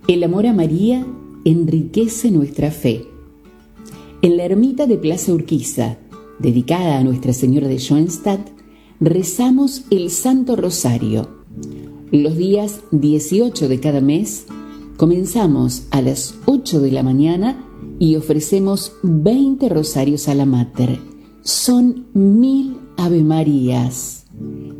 El amor a María enriquece nuestra fe. En la ermita de Plaza Urquiza, dedicada a Nuestra Señora de Schoenstatt, rezamos el Santo Rosario. Los días 18 de cada mes comenzamos a las 8 de la mañana y ofrecemos 20 rosarios a la Mater. Son 1000 Ave Marías.